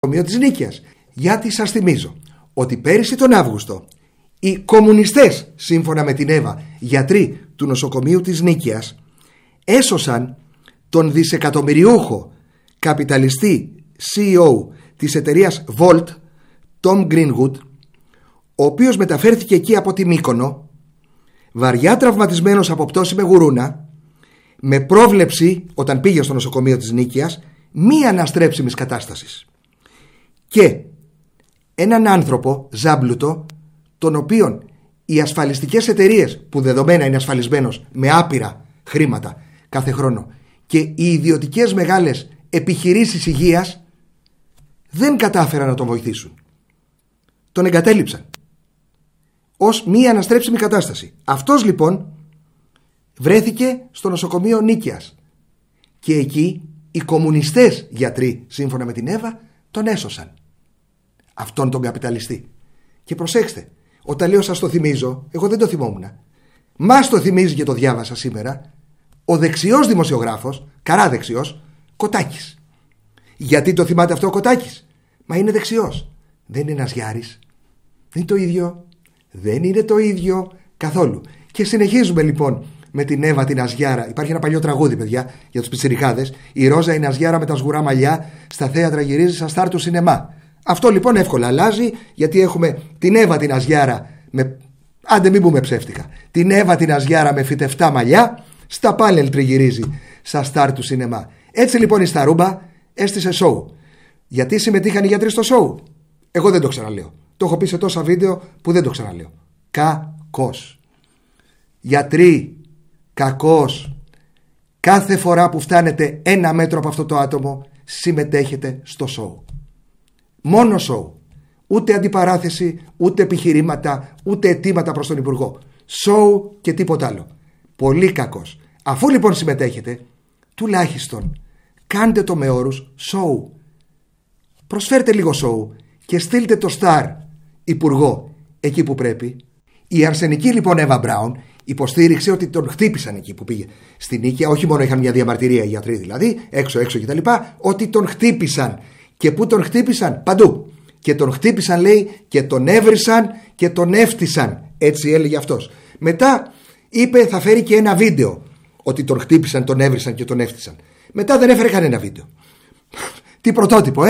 νοσοκομείο της Νίκαιας. Γιατί σας θυμίζω ότι πέρυσι τον Αύγουστο οι κομμουνιστές, σύμφωνα με την Εύα, γιατροί του νοσοκομείου της Νίκαιας, έσωσαν τον δισεκατομμυριούχο καπιταλιστή CEO της εταιρείας Volt, Tom Greenwood, ο οποίος μεταφέρθηκε εκεί από τη Μύκονο, βαριά τραυματισμένος από πτώση με γουρούνα, με πρόβλεψη, όταν πήγε στο νοσοκομείο της Νίκαιας, μη αναστρέψιμης κατάστασης. Και έναν άνθρωπο ζάμπλουτο, τον οποίον οι ασφαλιστικές εταιρείες, που δεδομένα είναι ασφαλισμένος με άπειρα χρήματα κάθε χρόνο, και οι ιδιωτικές μεγάλες επιχειρήσεις υγείας δεν κατάφεραν να τον βοηθήσουν. Τον εγκατέλειψαν ως μη αναστρέψιμη κατάσταση. Αυτός λοιπόν βρέθηκε στο νοσοκομείο Νίκαιας και εκεί οι κομμουνιστές γιατροί, σύμφωνα με την Εύα, τον έσωσαν, αυτόν τον καπιταλιστή. Και προσέξτε, όταν λέω σας το θυμίζω, εγώ δεν το θυμόμουν. Μας το θυμίζει και το διάβασα σήμερα ο δεξιός δημοσιογράφος, καρά δεξιός, Κοτάκης. Γιατί το θυμάται αυτό ο Κοτάκης? Μα είναι δεξιός. Δεν είναι ένας Γιάρης. Δεν είναι το ίδιο. Δεν είναι το ίδιο καθόλου. Και συνεχίζουμε λοιπόν με την Εύα την Αζιάρα. Υπάρχει ένα παλιό τραγούδι, παιδιά, για τους πιτσιρικάδες. Η Ρόζα είναι Αζιάρα με τα σγουρά μαλλιά, στα θέατρα γυρίζει σαν στάρ του σινεμά. Αυτό λοιπόν εύκολα αλλάζει, γιατί έχουμε την Εύα την Αζιάρα με. Άντε, μην πούμε ψεύτικα. Την Εύα την Αζιάρα με φυτευτά μαλλιά, στα πάνελ τριγυρίζει σαν στάρ του σινεμά. Έτσι λοιπόν η Σταρούμπα έστησε σοου. Γιατί συμμετείχαν οι γιατροί στο σοου? Εγώ δεν το ξαναλέω. Το έχω πει σε τόσα βίντεο που δεν το ξαναλέω. Κακός. Γιατροί, κακός. Κάθε φορά που φτάνετε ένα μέτρο από αυτό το άτομο, συμμετέχετε στο σοου. Μόνο σοου. Ούτε αντιπαράθεση, ούτε επιχειρήματα, ούτε αιτήματα προς τον Υπουργό. Σοου και τίποτα άλλο. Πολύ κακός. Αφού λοιπόν συμμετέχετε, τουλάχιστον κάντε το με όρους σοου. Προσφέρτε λίγο σοου και στείλτε το στάρ Υπουργό εκεί που πρέπει. Η αρσενική λοιπόν Εύα Μπράουν υποστήριξε ότι τον χτύπησαν εκεί που πήγε στη Νίκαια. Όχι μόνο είχαν μια διαμαρτυρία οι γιατροί, δηλαδή έξω κτλ. Ότι τον χτύπησαν. Και πού τον χτύπησαν? Παντού. Και τον χτύπησαν, λέει, και τον έβρισαν και τον έφτισαν. Έτσι έλεγε αυτός. Μετά είπε θα φέρει και ένα βίντεο ότι τον χτύπησαν, τον έβρισαν και τον έφτισαν. Μετά δεν έφερε κανένα βίντεο. Τι πρωτότυπο,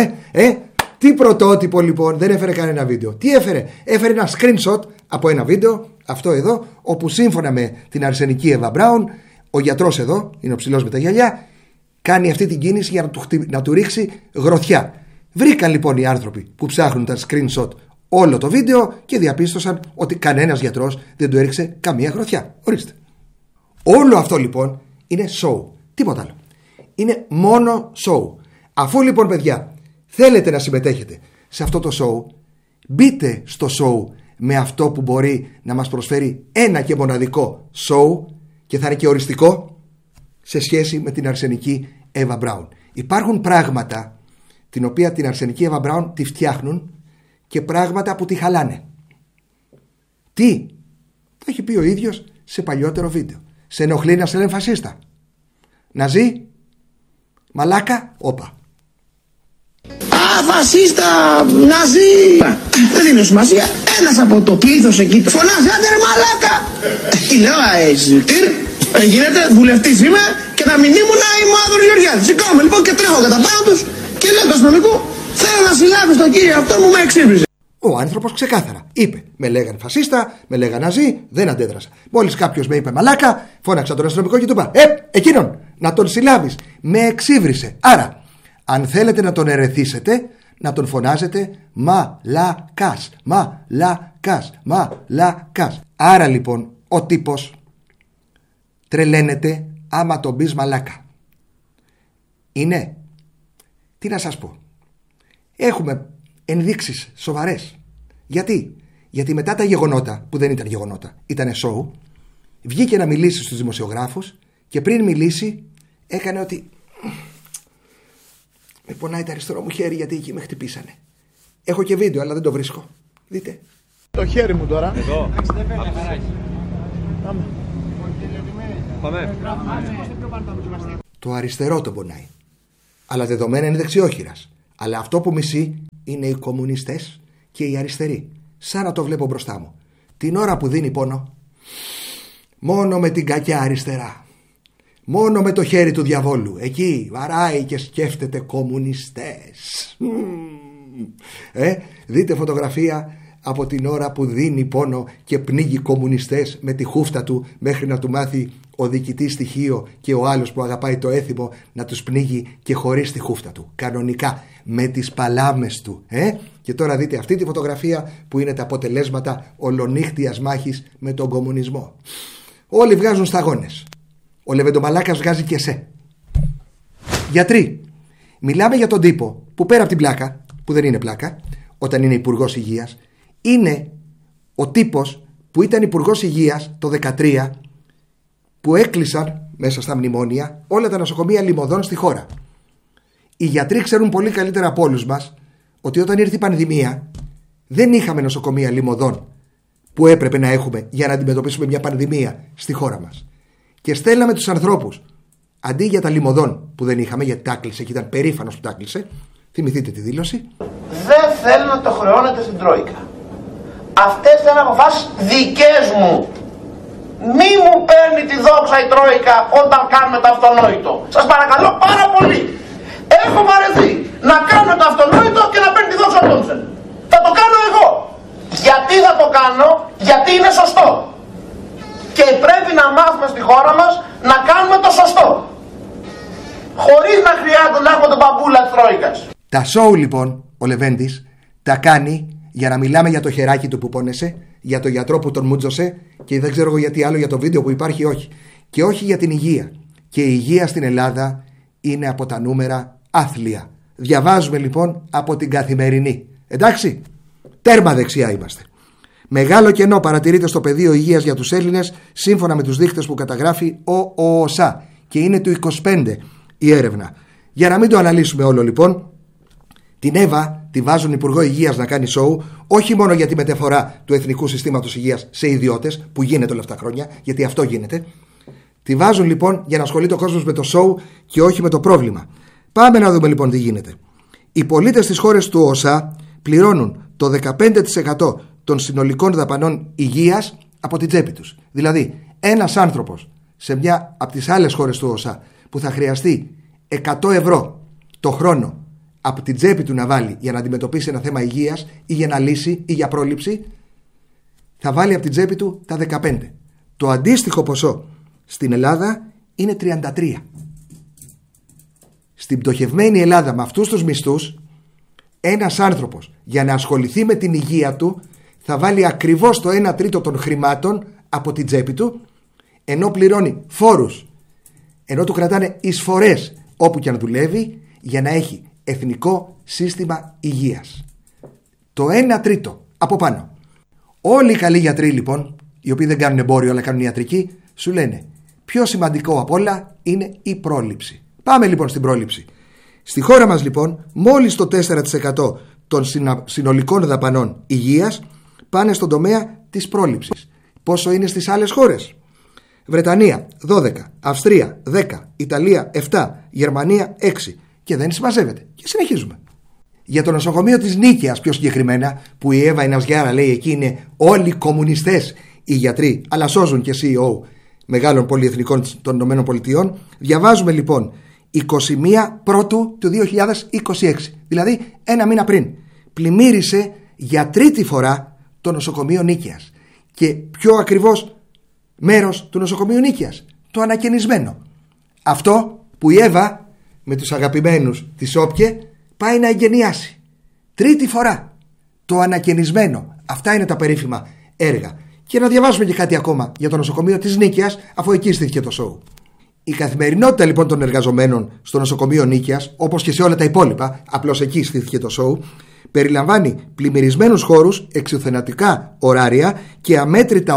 Τι πρωτότυπο λοιπόν, δεν έφερε κανένα βίντεο. Τι έφερε? Έφερε ένα screenshot από ένα βίντεο, αυτό εδώ, όπου σύμφωνα με την αρσενική Εύα Μπράουν, ο γιατρός εδώ, είναι ο ψηλός με τα γυαλιά, κάνει αυτή την κίνηση για να του ρίξει γροθιά. Βρήκαν λοιπόν οι άνθρωποι που ψάχνουν τα screenshot όλο το βίντεο και διαπίστωσαν ότι κανένας γιατρός δεν του έριξε καμία γροθιά. Ορίστε. Όλο αυτό λοιπόν είναι show. Τίποτα άλλο. Είναι μόνο show. Αφού λοιπόν, παιδιά, θέλετε να συμμετέχετε σε αυτό το show, μπείτε στο show με αυτό που μπορεί να μας προσφέρει ένα και μοναδικό show και θα είναι και οριστικό σε σχέση με την αρσενική Εύα Μπράουν. Υπάρχουν πράγματα την οποία την αρσενική Εύα Μπράουν τη φτιάχνουν και πράγματα που τη χαλάνε. Τι? Το έχει πει ο ίδιος σε παλιότερο βίντεο. Σε ενοχλεί να σε λένε φασίστα? Ναζί? Μαλάκα? Όπα. Φασίστα, Ναζί. Δεν δίνει σημασία. Ένας από το πλήθος εκεί φωνάζει άντε ρε μαλάκα. Τι λέω, γίνεται, βουλευτής είμαι και να μην ήμουν η Μάδρο Γεωργιάδη. Σηκώμαι λοιπόν και τρέχω κατά πάνω τους και λέω το αστυνομικό, θέλω να συλλάβεις τον κύριο αυτό που με εξύπνησε. Ο άνθρωπος ξεκάθαρα είπε: με λέγαν φασίστα, με λέγαν Ναζί, δεν αντέδρασα. Μόλις κάποιος με είπε μαλάκα, φώναξα τον αστυνομικό και του είπα: εκείνον, να τον συλλάβεις. Με εξύβρισε. Άρα, αν θέλετε να τον ερεθίσετε, να τον φωνάζετε μαλακάς, μαλακάς, μαλακάς. Άρα λοιπόν, ο τύπος τρελαίνεται άμα τον πεις μαλάκα. Είναι. Τι να σας πω. Έχουμε ενδείξεις σοβαρές. Γιατί μετά τα γεγονότα, που δεν ήταν γεγονότα, ήτανε σοου, βγήκε να μιλήσει στους δημοσιογράφους και πριν μιλήσει έκανε ότι με πονάει το αριστερό μου χέρι γιατί εκεί με χτυπήσανε. Έχω και βίντεο αλλά δεν το βρίσκω. Δείτε. Το χέρι μου τώρα. Εδώ. Πάμε. Το αριστερό τον πονάει. Αλλά δεδομένα είναι δεξιόχειρας. Αλλά αυτό που μισεί είναι οι κομμουνιστές και οι αριστεροί. Σαν να το βλέπω μπροστά μου. Την ώρα που δίνει πόνο, μόνο με την κακιά αριστερά, μόνο με το χέρι του διαβόλου, εκεί βαράει και σκέφτεται κομμουνιστές. Δείτε φωτογραφία από την ώρα που δίνει πόνο και πνίγει κομμουνιστές με τη χούφτα του, μέχρι να του μάθει ο διοικητής στοιχείο και ο άλλος που αγαπάει το έθιμο να τους πνίγει και χωρίς τη χούφτα του, κανονικά, με τις παλάμες του. Και τώρα δείτε αυτή τη φωτογραφία που είναι τα αποτελέσματα ολονύχτιας μάχης με τον κομμουνισμό. Όλοι βγάζουν σταγόνες. Ο Λεβεντομαλάκας βγάζει και σε. Γιατροί, μιλάμε για τον τύπο που πέρα από την πλάκα, που δεν είναι πλάκα, όταν είναι υπουργός υγείας, είναι ο τύπος που ήταν υπουργός υγείας το 2013, που έκλεισαν μέσα στα μνημόνια όλα τα νοσοκομεία λιμωδών στη χώρα. Οι γιατροί ξέρουν πολύ καλύτερα από όλους μας ότι όταν ήρθε η πανδημία δεν είχαμε νοσοκομεία λιμωδών που έπρεπε να έχουμε για να αντιμετωπίσουμε μια πανδημία στη χώρα μας. Και στέλναμε τους ανθρώπους αντί για τα λιμωδών που δεν είχαμε, γιατί τα έκλεισε και ήταν περήφανος που τα έκλεισε. Θυμηθείτε τη δήλωση. Δεν θέλω να το χρεώνετε στην Τρόικα. Αυτές ήταν αποφάσεις δικές μου. Μη μου παίρνει τη δόξα η Τρόικα όταν κάνουμε το αυτονόητο. Σας παρακαλώ πάρα πολύ. Έχω βαρεθεί να κάνουμε το αυτονόητο και να παίρνει τη δόξα Τόμψεν. Θα το κάνω εγώ. Γιατί θα το κάνω? Γιατί είναι σωστό. Και πρέπει να μάθουμε στη χώρα μας να κάνουμε το σωστό. Χωρίς να χρειάζεται να έχουμε τον μπαμπούλα της Τρόικας. Τα σόου λοιπόν ο Λεβέντης τα κάνει για να μιλάμε για το χεράκι του που πόνεσε, για το γιατρό που τον μούτζωσε και δεν ξέρω εγώ γιατί άλλο, για το βίντεο που υπάρχει, όχι. Και όχι για την υγεία. Και η υγεία στην Ελλάδα είναι από τα νούμερα άθλια. Διαβάζουμε λοιπόν από την Καθημερινή. Εντάξει, τέρμα δεξιά είμαστε. Μεγάλο κενό παρατηρείται στο πεδίο υγείας για τους Έλληνες, σύμφωνα με τους δείκτες που καταγράφει ο ΟΟΣΑ. Και είναι του 25 η έρευνα. Για να μην το αναλύσουμε όλο λοιπόν, την Εύα τη βάζουν υπουργό υγείας να κάνει σοου, όχι μόνο για τη μεταφορά του Εθνικού Συστήματος Υγείας σε ιδιώτες, που γίνεται όλα αυτά τα χρόνια, γιατί αυτό γίνεται. Τη βάζουν λοιπόν για να ασχολείται ο κόσμος με το σοου και όχι με το πρόβλημα. Πάμε να δούμε λοιπόν τι γίνεται. Οι πολίτες στις χώρες του ΟΣΑ πληρώνουν το 15% των συνολικών δαπανών υγείας από την τσέπη τους. Δηλαδή, ένας άνθρωπος σε μια από τις άλλες χώρες του ΟΣΑ που θα χρειαστεί 100 ευρώ το χρόνο από την τσέπη του να βάλει για να αντιμετωπίσει ένα θέμα υγείας ή για να λύσει ή για πρόληψη, θα βάλει από την τσέπη του τα 15. Το αντίστοιχο ποσό στην Ελλάδα είναι 33. Στην πτωχευμένη Ελλάδα με αυτούς τους μισθούς, ένας άνθρωπος για να ασχοληθεί με την υγεία του θα βάλει ακριβώς το 1/3 των χρημάτων από την τσέπη του, ενώ πληρώνει φόρους, ενώ του κρατάνε εισφορές όπου και αν δουλεύει, για να έχει εθνικό σύστημα υγείας. Το 1/3 από πάνω. Όλοι οι καλοί γιατροί λοιπόν, οι οποίοι δεν κάνουν εμπόριο αλλά κάνουν ιατρική, σου λένε πιο σημαντικό απ' όλα είναι η πρόληψη. Πάμε λοιπόν στην πρόληψη. Στη χώρα μας λοιπόν μόλις το 4% των συνολικών δαπανών υγείας πάνε στον τομέα της πρόληψης. Πόσο είναι στις άλλες χώρες? Βρετανία 12, Αυστρία 10, Ιταλία 7, Γερμανία 6 και δεν συμμαζεύεται. Και συνεχίζουμε. Για το νοσοκομείο της Νίκαιας πιο συγκεκριμένα, που η Εύα Ιναζιάρα λέει εκεί είναι όλοι κομμουνιστές οι γιατροί, αλλά σώζουν και CEO μεγάλων πολυεθνικών των ΗΠΑ, διαβάζουμε λοιπόν 21 Πρώτου του 2026, δηλαδή ένα μήνα πριν, πλημμύρισε για τρίτη φορά το νοσοκομείο Νίκαιας. Και πιο ακριβώς μέρος του νοσοκομείου Νίκαιας, το ανακαινισμένο. Αυτό που η Εύα με τους αγαπημένους της Όπιε πάει να εγκαινιάσει. Τρίτη φορά το ανακαινισμένο. Αυτά είναι τα περίφημα έργα. Και να διαβάσουμε και κάτι ακόμα για το νοσοκομείο της Νίκαιας, αφού εκεί στήθηκε το σοου. Η καθημερινότητα λοιπόν των εργαζομένων στο νοσοκομείο Νίκαιας, όπως και σε όλα τα υπόλοιπα, απλώς εκεί στήθηκε το σοου, περιλαμβάνει πλημμυρισμένους χώρους, εξουθενατικά ωράρια και αμέτρητα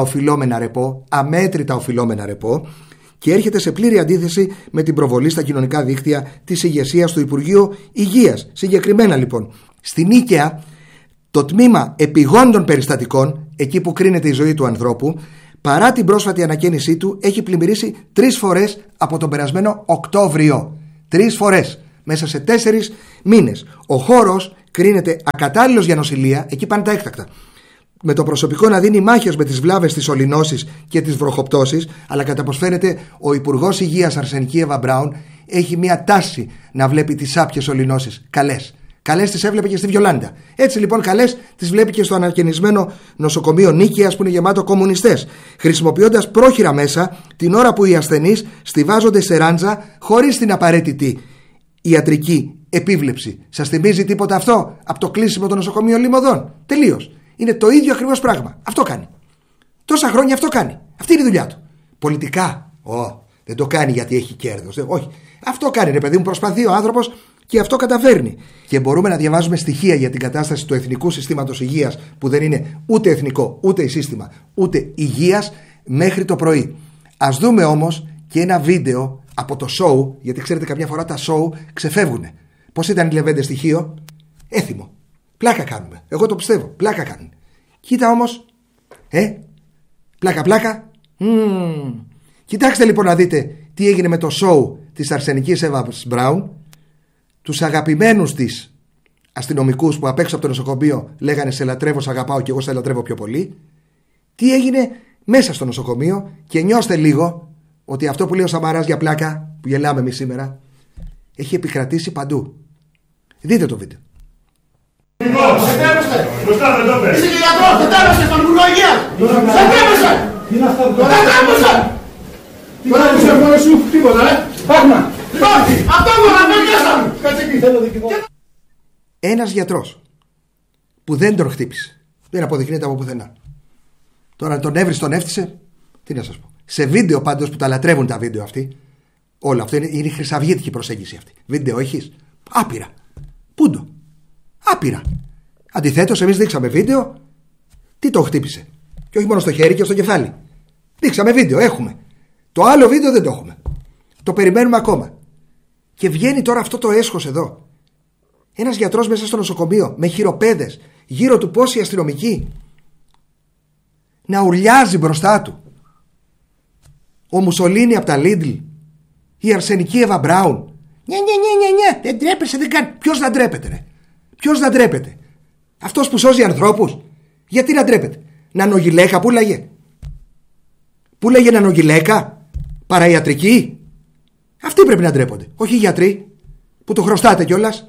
οφειλόμενα ρεπό, και έρχεται σε πλήρη αντίθεση με την προβολή στα κοινωνικά δίκτυα της ηγεσίας του Υπουργείου Υγείας. Συγκεκριμένα λοιπόν, στη Νίκαια, το τμήμα επιγόντων περιστατικών, εκεί που κρίνεται η ζωή του ανθρώπου, παρά την πρόσφατη ανακαίνισή του, έχει πλημμυρίσει 3 φορές από τον περασμένο Οκτώβριο. 3 φορές. μέσα σε 4 μήνες. Ο χώρος κρίνεται ακατάλληλος για νοσηλεία, εκεί πάνε τα έκτακτα. Με το προσωπικό να δίνει μάχες με τις βλάβες, τις ολυνώσεις και τις βροχοπτώσεις, αλλά κατά πως φαίνεται ο Υπουργός Υγείας Αρσενική Εύα Μπράουν έχει μια τάση να βλέπει τις άπιες ολυνώσεις καλές τις έβλεπε και στη Βιολάντα. Έτσι λοιπόν καλές τις βλέπει και στο ανακαινισμένο νοσοκομείο Νίκαιας που είναι γεμάτο κομμουνιστές, χρησιμοποιώντας πρόχειρα μέσα την ώρα που οι ασθενείς στιβάζονται σε ράντζα χωρίς την απαραίτητη ιατρική επίβλεψη. Σας θυμίζει τίποτα αυτό από το κλείσιμο των νοσοκομείων Λιμωδών? Τελείως. Είναι το ίδιο ακριβώς πράγμα. Αυτό κάνει. Τόσα χρόνια αυτό κάνει. Αυτή είναι η δουλειά του. Πολιτικά, δεν το κάνει γιατί έχει κέρδος. Όχι. Αυτό κάνει, ρε παιδί μου, προσπαθεί ο άνθρωπος και αυτό καταφέρνει. Και μπορούμε να διαβάζουμε στοιχεία για την κατάσταση του εθνικού συστήματος υγείας, που δεν είναι ούτε εθνικό, ούτε σύστημα, ούτε υγείας, μέχρι το πρωί. Ας δούμε όμως και ένα βίντεο από το show, γιατί ξέρετε καμιά φορά τα show ξεφεύγουν. Πώς ήταν η Λεβέντε στοιχείο? Έθιμο. Πλάκα κάνουμε. Εγώ το πιστεύω. Πλάκα κάνουν. Κοίτα όμως. Πλάκα. Κοιτάξτε λοιπόν να δείτε τι έγινε με το show της Αρσενικής Εύας Μπράουν. Τους αγαπημένους της αστυνομικούς που απ' έξω από το νοσοκομείο λέγανε σε λατρεύω, σ' αγαπάω και εγώ σε λατρεύω πιο πολύ. Τι έγινε μέσα στο νοσοκομείο, και νιώστε λίγο ότι αυτό που λέει ο Σαμαράς για πλάκα, που γελάμε εμείς σήμερα, έχει επικρατήσει παντού. Δείτε το βίντεο. Σε τρέμεσε! Είσαι και γιατρός, σε τρέμεσε στον Υπουργό Υγείας! Σε τρέμεσε! Σε τρέμεσε! Τώρα που σε μόνο σου, τίποτα, Πάγμα! Όχι! Αυτό μου να πει μέσα μου! Κάτσε εκεί, θέλω δικηγόρο. Ένας γιατρός που δεν τον χτύπησε, δεν αποδεικνύεται από πουθενά. Τώρα τον έβρισε, τον έφτιασε, τι να σας πω. Σε βίντεο πάντως, που τα λατρεύουν τα βίντεο αυτοί, όλο αυτό είναι η χρυσαυγίτικη προσέγγιση αυτή. Βίντεο έχεις? Άπειρα. Πούντο. Άπειρα. Αντιθέτως, εμείς δείξαμε βίντεο. Τι το χτύπησε? Και όχι μόνο στο χέρι και στο κεφάλι. Δείξαμε βίντεο, έχουμε. Το άλλο βίντεο δεν το έχουμε. Το περιμένουμε ακόμα. Και βγαίνει τώρα αυτό το έσχος εδώ. Ένας γιατρός μέσα στο νοσοκομείο με χειροπέδες, γύρω του πόσοι αστυνομικοί, να ουρλιάζει μπροστά του. Ο Μουσολίνι από τα Λίντλ, η Αρσενική Εύα Μπράουν. Νια, δεν τρέπεσαι, δεν κάνει. Ποιος να ντρέπεται, ρε? Ποιος να ντρέπεται? Αυτός που σώζει ανθρώπους? Γιατί να ντρέπεται? Νανογιλέκα που λέγε? Πού λέγε νανογιλέκα? Παραϊατρική? Αυτοί πρέπει να ντρέπονται, όχι οι γιατροί που το χρωστάτε κιόλας.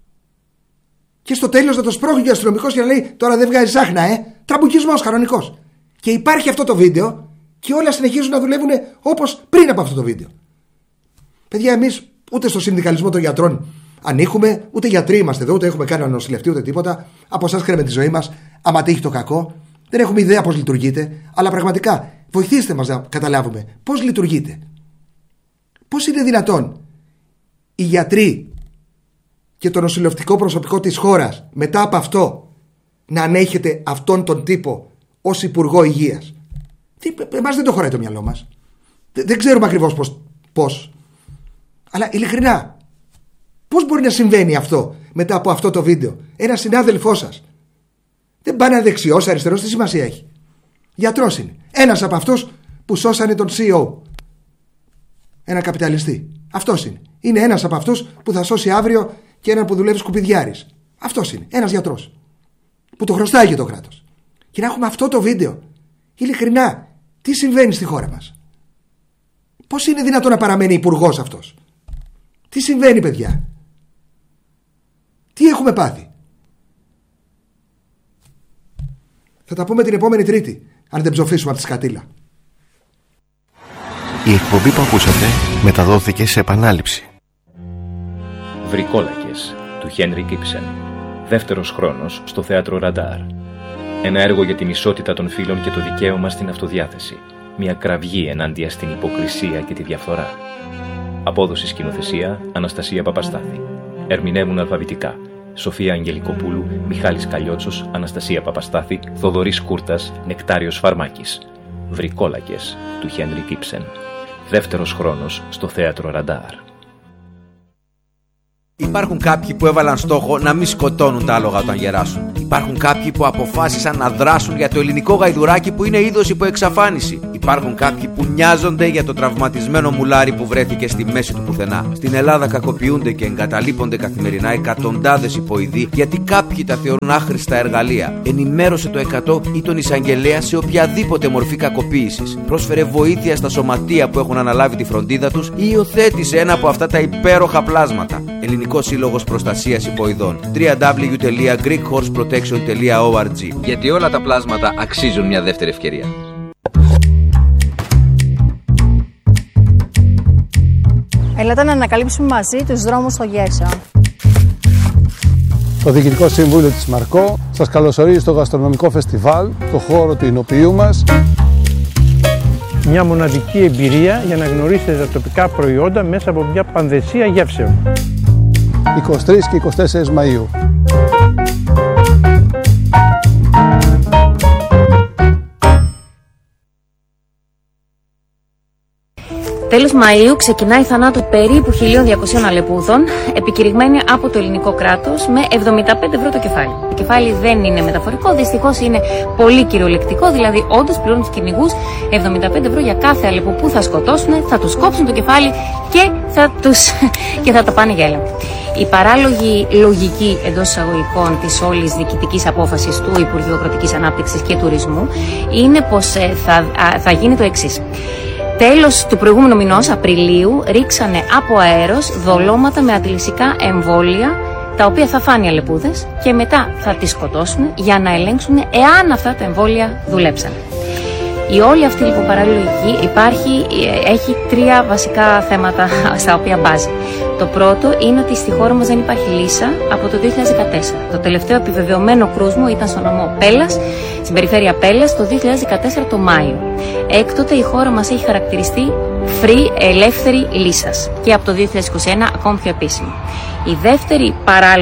Και στο τέλος να το σπρώχνει ο αστυνομικός και να λέει τώρα δεν βγάζει σάχνα, τραμπουκισμός κανονικός. Και υπάρχει αυτό το βίντεο και όλα συνεχίζουν να δουλεύουν όπως πριν από αυτό το βίντεο. Παιδιά, εμείς ούτε στο συνδικαλισμό των γιατρών ανήκουμε, ούτε γιατροί είμαστε εδώ, ούτε έχουμε κάνει νοσηλευτή, ούτε τίποτα. Από εσάς ξέρουμε τη ζωή μας, άμα τύχει το κακό. Δεν έχουμε ιδέα πώς λειτουργείτε, αλλά πραγματικά βοηθήστε μας να καταλάβουμε πώς λειτουργείτε. Πώς είναι δυνατόν οι γιατροί και το νοσηλευτικό προσωπικό της χώρας μετά από αυτό να ανέχεται αυτόν τον τύπο ως Υπουργό Υγείας? Εμάς δεν το χωράει το μυαλό μας. Δεν ξέρουμε ακριβώς πώς. Αλλά ειλικρινά, πώς μπορεί να συμβαίνει αυτό μετά από αυτό το βίντεο? Ένας συνάδελφός σας δεν πάει να δεξιός, αριστερός, τι σημασία έχει? Γιατρός είναι. Ένας από αυτούς που σώσανε τον CEO. Ένα καπιταλιστή. Αυτός είναι. Είναι ένας από αυτούς που θα σώσει αύριο και έναν που δουλεύει σκουπιδιάρης. Αυτός είναι. Ένας γιατρός που το χρωστάει και το κράτος. Και να έχουμε αυτό το βίντεο. Ειλικρινά, τι συμβαίνει στη χώρα μας? Πώς είναι δυνατόν να παραμένει υπουργός αυτός? Τι συμβαίνει, παιδιά? Τι έχουμε πάθει? Θα τα πούμε την επόμενη Τρίτη, αν δεν ψοφήσουμε από τη σκατήλα. Η εκπομπή που ακούσατε μεταδόθηκε σε επανάληψη. Βρικόλακες του Χένρικ Ήψεν. Δεύτερος χρόνος στο θέατρο Ραντάρ. Ένα έργο για την ισότητα των φύλων και το δικαίωμα στην αυτοδιάθεση. Μια κραυγή ενάντια στην υποκρισία και τη διαφθορά. Απόδοση σκηνοθεσία Αναστασία Παπαστάθη. Ερμηνεύουν αλφαβητικά Σοφία Αγγελικοπούλου, Μιχάλης Καλλιότσος, Αναστασία Παπαστάθη, Θοδωρής Κούρτας, Νεκτάριος Φαρμάκης. Βρικόλακες του Χένρικ Ήψεν. Δεύτερος χρόνος στο θέατρο Ραντάρ. Υπάρχουν κάποιοι που έβαλαν στόχο να μην σκοτώνουν τα άλογα όταν γεράσουν. Υπάρχουν κάποιοι που αποφάσισαν να δράσουν για το ελληνικό γαϊδουράκι που είναι είδος υπό εξαφάνιση. υπάρχουν κάποιοι που νοιάζονται για το τραυματισμένο μουλάρι που βρέθηκε στη μέση του πουθενά. Στην Ελλάδα κακοποιούνται και εγκαταλείπονται καθημερινά εκατοντάδες υποειδοί γιατί κάποιοι τα θεωρούν άχρηστα εργαλεία. Ενημέρωσε το 100 ή τον εισαγγελέα σε οποιαδήποτε μορφή κακοποίησης. Πρόσφερε βοήθεια στα σωματεία που έχουν αναλάβει τη φροντίδα τους ή υιοθέτησε ένα από αυτά τα υπέροχα πλάσματα. Ελληνικός Σύλλογος Προστασίας Υποειδών. www.greekhorseprotection.org. Γιατί όλα τα πλάσματα αξίζουν μια δεύτερη ευκαιρία. Έλατε να ανακαλύψουμε μαζί τους δρόμους στο Γέρσο. Το Διοικητικό Συμβούλιο της Μαρκό σας καλωσορίζει στο γαστρονομικό φεστιβάλ, το χώρο του Ηνοποιού μας. Μια μοναδική εμπειρία για να γνωρίσετε τα τοπικά προϊόντα μέσα από μια πανδεσία γεύσεων. 23 και 24 Μαΐου. Τέλος Μαΐου ξεκινάει η θανάτου περίπου 1.200 αλεπούδων, επικηρυγμένη από το ελληνικό κράτος με 75 ευρώ το κεφάλι. Το κεφάλι δεν είναι μεταφορικό, δυστυχώς είναι πολύ κυριολεκτικό, δηλαδή όντως πληρώνουν τους κυνηγούς 75 ευρώ για κάθε αλεπού που θα σκοτώσουν, θα τους κόψουν το κεφάλι και θα το πάνε για έλεγχο. Η παράλογη λογική εντός εισαγωγικών της όλης διοικητικής απόφασης του Υπουργείου Αγροτικής Ανάπτυξης και Τουρισμού είναι πως θα γίνει το εξής. Τέλος του προηγούμενου μηνός, Απριλίου, ρίξανε από αέρος δολώματα με αντιλυσικά εμβόλια, τα οποία θα φάνε οι αλεπούδες και μετά θα τις σκοτώσουν για να ελέγξουν εάν αυτά τα εμβόλια δουλέψαν. Η όλη αυτή λοιπόν παραλογική έχει τρία βασικά θέματα στα οποία μπάζει. Το πρώτο είναι ότι στη χώρα μας δεν υπάρχει λύσα από το 2014. Το τελευταίο επιβεβαιωμένο κρούσμα ήταν στο νομό Πέλλας, στην περιφέρεια Πέλλας, το 2014 το Μάιο. Έκτοτε η χώρα μας έχει χαρακτηριστεί free, ελεύθερη λύσας και από το 2021 ακόμη πιο επίσημο. Η δεύτερη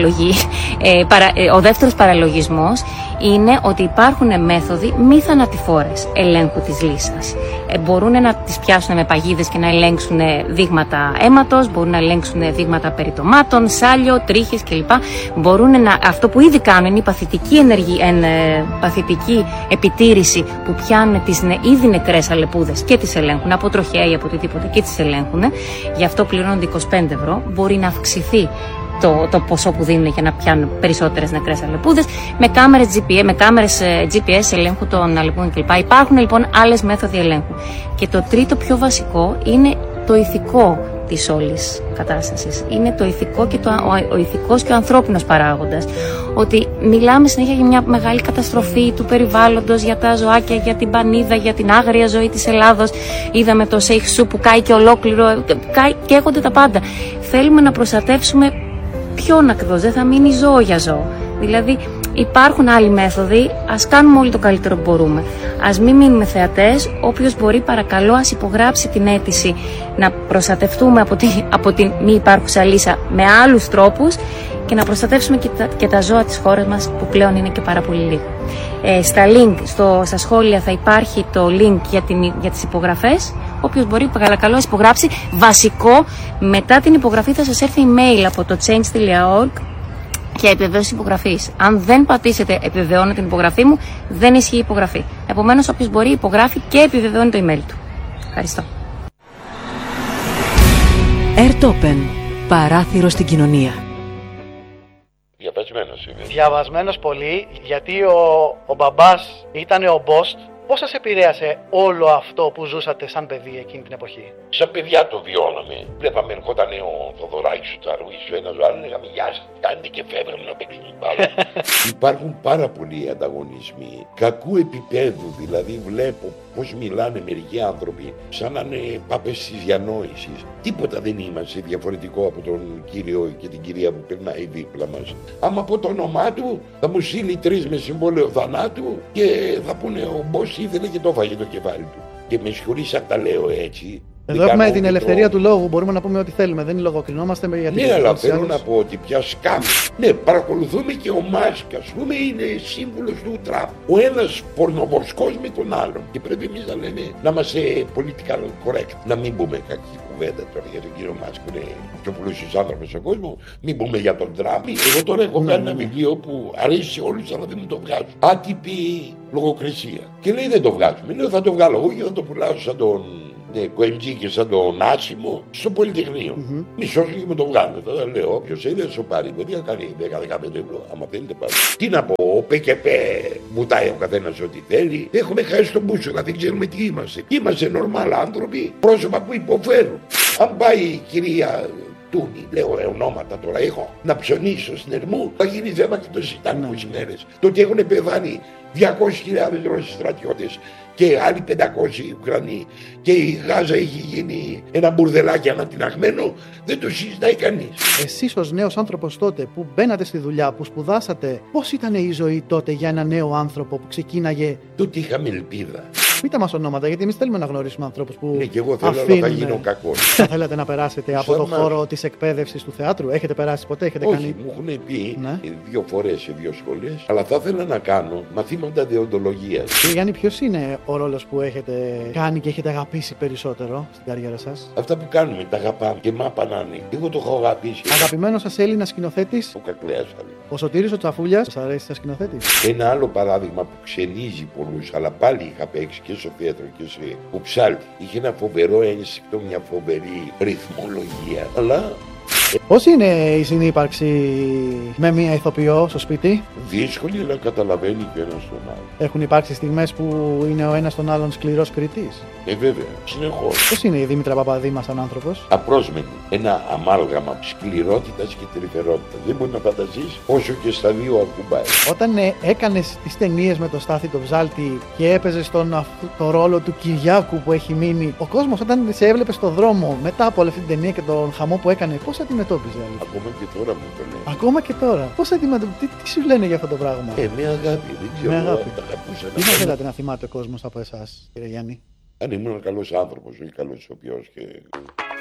ο δεύτερος παραλογισμός είναι ότι υπάρχουν μέθοδοι μη θανατηφόρες ελέγχου της λύσας. Μπορούν να τις πιάσουν με παγίδες και να ελέγξουν δείγματα αίματος, μπορούν να ελέγξουν δείγματα περιτομάτων, σάλιο, τρίχες κλπ. Αυτό που ήδη κάνουν είναι η παθητική επιτήρηση που πιάνουν τις ήδη νεκρές αλεπούδες και τις ελέγχουν από τροχέα ή από οτιδήποτε και τις ελέγχουν. Γι' αυτό πληρώνονται 25 ευρώ. Μπορεί να αυξηθεί το ποσό που δίνουν για να πιάνουν περισσότερες νεκρές αλεπούδες με κάμερες GPS ελέγχου των αλεπούδων κλπ. Υπάρχουν λοιπόν άλλες μέθοδοι ελέγχου. Και το τρίτο πιο βασικό είναι το ηθικό της όλης κατάστασης. Είναι το ηθικό και ο ηθικός και ο ανθρώπινος παράγοντας. Ότι μιλάμε συνέχεια για μια μεγάλη καταστροφή του περιβάλλοντος, για τα ζωάκια, για την πανίδα, για την άγρια ζωή της Ελλάδος. Είδαμε το Σέιχ που κάει και ολόκληρο, καίγονται τα πάντα. Θέλουμε να προστατεύσουμε ποιον ακριβώς, δεν θα μείνει ζώο για ζώο. Δηλαδή υπάρχουν άλλοι μέθοδοι, ας κάνουμε όλοι το καλύτερο που μπορούμε. Ας μην μείνουμε θεατές, όποιος μπορεί παρακαλώ ας υπογράψει την αίτηση να προστατευτούμε από την μη υπάρχουσα λύσα με άλλους τρόπους και να προστατεύσουμε και τα ζώα της χώρας μας που πλέον είναι και πάρα πολύ λίγα. Στα σχόλια θα υπάρχει το link για τις υπογραφές. Όποιος μπορεί παρακαλώ ας υπογράψει. Βασικό, μετά την υπογραφή θα σας έρθει email από το change.org και επιβεβαίωση υπογραφής. Αν δεν πατήσετε επιβεβαιώνω την υπογραφή μου, δεν ισχύει η υπογραφή. Επομένως, όποιος μπορεί υπογράφει και επιβεβαιώνει το email του. Ευχαριστώ. Ερτόπεν. Παράθυρο στην κοινωνία. Διαβασμένος είμαι. Διαβασμένος πολύ, γιατί ο μπαμπάς ήταν ο Μπόστ. Πώς σας επηρέασε όλο αυτό που ζούσατε σαν παιδί εκείνη την εποχή? Σαν παιδιά το βιώναμε. Βλέπαμε ερχόταν ο Θοδωράκης, ο Τσαρούης, ο ένας ο άλλος, λέγαμε γεια σας, κάνετε και φεύγαμε να παίξουμε μπάλα. Υπάρχουν πάρα πολλοί ανταγωνισμοί κακού επίπεδου, δηλαδή βλέπω πώς μιλάνε μερικοί άνθρωποι σαν να είναι πάπες της διανόησης. Τίποτα δεν είμαστε διαφορετικό από τον κύριο και την κυρία που περνάει δίπλα μας. Άμα πω το όνομά του θα μου στείλει 3 με συμβόλαιο θανάτου και θα πούνε ο Μπος ήθελε και το έφαγε το κεφάλι του. Και με συγχωρείς αν τα λέω έτσι, Εδώ έχουμε την ελευθερία του λόγου, μπορούμε να πούμε ό,τι θέλουμε, δεν λογοκρινόμαστε για την. Ναι, αλλά θέλω να πω ότι πια σκάμε. Ναι, παρακολουθούμε και ο Μάσκ, ας πούμε, είναι σύμβουλος του Τραμπ. Ο ένας πορνοβοσκός με τον άλλον. Και πρέπει εμείς να λέμε, να είμαστε πολιτικά correct. Να μην πούμε κακή κουβέντα τώρα για τον κύριο Μάσκ, που είναι πιο πλούσιος άνθρωπος στον κόσμο. Μην πούμε για τον Τραμπ. Εγώ τώρα έχω κάνει ένα βιβλίο που αρέσει σε όλους, αλλά δεν μου το βγάζουν. Άτυπη λογοκρισία. Και λέει δεν το βγάζουμε. Λέω θα το βγάλω εγώ και θα το πουλάω σαν τον. Ναι, Κοεμτζή και σαν τον Άσιμο στο Πολυτεχνείο. Μισό και με το βγάλω. Τώρα λέω: όποιος θέλει να σου πάρει, μπορεί να κάνει 10-15 ευρώ. Άμα θέλετε πάρει. Τι να πω, ο ΠΚΠ βουτάει ο καθένας ό,τι θέλει. Έχουμε χάσει τον μπούσουλα, δεν ξέρουμε τι είμαστε. Είμαστε νορμάλ άνθρωποι, πρόσωπα που υποφέρουν. Αν πάει η κυρία Τούνη, λέω ονόματα τώρα έχω, να ψωνίσω στην Ερμού, θα γίνει θέμα και το συζητάνε 20 μέρες. Το ότι έχουν πεθάνει 200.000 Ρώσοι στρατιώτες και άλλοι 500 Ουκρανοί και η Γάζα έχει γίνει ένα μπουρδελάκι ανατιναγμένο, δεν το συζητάει κανείς. Εσείς ως νέος άνθρωπος τότε που μπαίνατε στη δουλειά, που σπουδάσατε, πώς ήταν η ζωή τότε για ένα νέο άνθρωπο που ξεκίναγε? Τότε είχαμε ελπίδα. Πείτε μας ονόματα, γιατί εμείς θέλουμε να γνωρίσουμε ανθρώπους που. Ναι, και εγώ θέλω, αλλά θα γίνω κακός. Θα θέλατε να περάσετε από το χώρο της εκπαίδευσης του θεάτρου? Έχετε περάσει ποτέ, έχετε Όχι, κάνει? μου έχουν πει 2 φορές σε 2 σχολές, αλλά θα ήθελα να κάνω μαθήματα δεοντολογίας. Κύριε Γιάννη, ποιος είναι ο ρόλος που έχετε κάνει και έχετε αγαπήσει περισσότερο στην καριέρα σας? Αυτά που κάνουμε, τα αγαπάμε και μάπα να είναι. Εγώ το έχω αγαπήσει. Αγαπημένος σας Έλληνας σκηνοθέτης? Ο Κακλέας. Ο Σωτήρης ο Τσαφούλιας. Σας αρέσει σαν σκηνοθέτης? Ένα άλλο παράδειγμα που ξενίζει πολλούς, αλλά πάλι είχα παίξει και στο θέατρο και σε Κουψάλτη. Είχε ένα φοβερό ένστικτο, μια φοβερή ρυθμολογία. Αλλά. Πώς είναι η συνύπαρξη με μία ηθοποιό στο σπίτι? Δύσκολη, αλλά καταλαβαίνει και ένας τον άλλον. Έχουν υπάρξει στιγμές που είναι ο ένας τον άλλον σκληρός κριτής? Βέβαια, συνεχώς. Πώς είναι η Δήμητρα Παπαδήμα σαν άνθρωπος? Απρόσμενη. Ένα αμάλγαμα σκληρότητας και τρυφερότητας. Δεν μπορεί να φανταστείς όσο και στα δύο ακουμπάει. Όταν έκανες τις ταινίες με τον Στάθη τον Ψάλτη και έπαιζες το ρόλο του Κυριάκου που έχει μείνει, ο κόσμος όταν σε έβλεπε στον δρόμο μετά από όλη αυτή την ταινία και τον χαμό που έκανε, πώς αντιμετώπιζε? Ακόμα και τώρα μου το λέει. Ακόμα και τώρα. Πώς αντιμετώπιζε? Τι σου λένε για αυτό το πράγμα? Με αγάπη. Δεν ξέρω. Με αγάπη. Τα αγαπούσα. Τι θα θέλατε να θυμάται ο κόσμος από εσάς, κύριε Γιάννη? Αν ήμουν καλός άνθρωπος, όχι καλός ηθοποιός και.